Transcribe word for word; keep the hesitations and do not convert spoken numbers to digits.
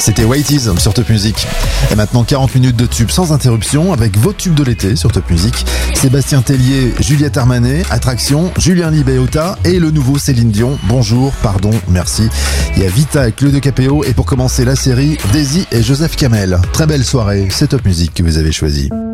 C'était Waities sur Top Music. Et maintenant quarante minutes de tubes sans interruption avec vos tubes de l'été sur Top Music. Sébastien Tellier, Juliette Armanet, Attraction, Julien Libéota et le nouveau Céline Dion. Bonjour, pardon, merci. Il y a Vita et Claude Capéo et pour commencer la série, Daisy et Joseph Kamel. Très belle soirée, c'est Top Music que vous avez choisi.